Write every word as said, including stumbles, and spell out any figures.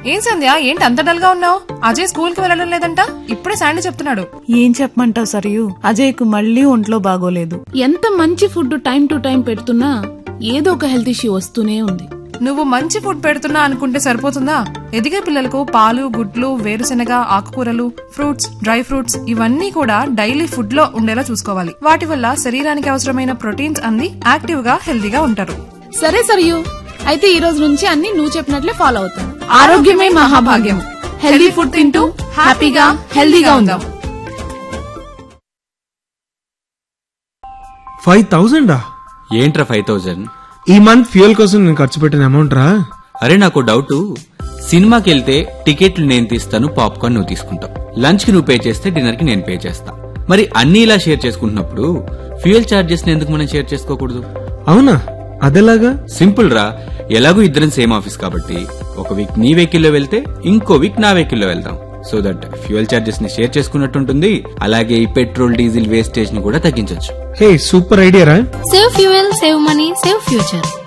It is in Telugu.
ఏం సంధ్య, ఏంటి అంత డల్ గా ఉన్నావు? అజయ్ స్కూల్ కి వెళ్ళడం లేదంట, ఇప్పుడే శాండీ చెప్తున్నాడు. ఏం చెప్పమంటావు సరియు, అజయ్ కు మళ్లీ ఒంట్లో బాగోలేదు. ఎంత మంచి ఫుడ్ టైం టు టైం పెడుతున్నా ఏదో ఒక హెల్త్ ఇష్యూ వస్తూనే ఉంది. నువ్వు మంచి ఫుడ్ పెడుతున్నా అనుకుంటే సరిపోతుందా? ఎదిగే పిల్లలకు పాలు, గుడ్లు, వేరుశెనగ, ఆకుకూరలు, ఫ్రూట్స్, డ్రై ఫ్రూట్స్ ఇవన్నీ కూడా డైలీ ఫుడ్ లో ఉండేలా చూసుకోవాలి. వాటి వల్ల శరీరానికి అవసరమైన ప్రోటీన్స్ అంది యాక్టివ్ గా హెల్దీగా ఉంటారు. సరే సరియు, అయితే ఈ రోజు నుంచి అన్ని నువ్వు చెప్పినట్లే ఫాలో అవుతాను. ఆరోగ్యమే మహాభాగ్యం. హెల్దీ ఫుడ్ తింటూ హ్యాపీగా హెల్దీగా ఉందాం. ఫైవ్ థౌజండా? ఏంట్రా ఫైవ్ థౌజండ్? ఈ మంత్ ఫ్యూయల్ కోసం నేను ఖర్చు పెట్టిన అమౌంట్ రా. అరే నాకు డౌట్, సినిమాకి వెళ్తే టికెట్లు నేను తీస్తాను, పాప్కార్న్ నువ్వు తీసుకుంటావు, లంచ్ కి నువ్వు పే చేస్తే డిన్నర్ కి నేను పే చేస్తా. మరి అన్ని ఇలా షేర్ చేసుకుంటున్నప్పుడు ఫ్యూయల్ చార్జెస్ ఎందుకు మనం షేర్ చేసుకోకూడదు? అవునా, అదేలాగా? సింపుల్ రా, ఎలాగో ఇద్దరం సేమ్ ఆఫీస్ కాబట్టి ఒక వీక్ నీ వెహికల్లో వెళ్తే ఇంకో వీక్ నా వెహికల్లో వెళ్దాం. సో దట్ ఫ్యూయల్ చార్జెస్ ని షేర్ చేసుకున్నట్టుంటుంది. అలాగే ఈ పెట్రోల్, డీజిల్ వేస్టేజ్ ని కూడా తగ్గించొచ్చు. హే, సూపర్ ఐడియా రా. Save fuel, save money, save future.